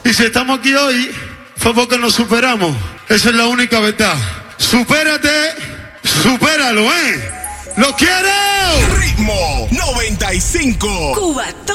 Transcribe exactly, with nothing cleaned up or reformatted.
Y si estamos aquí hoy, fue porque nos superamos. Esa es la única verdad. Supérate, supéralo, ¿eh? ¡Lo quiero! Ritmo noventa y cinco. Cuba.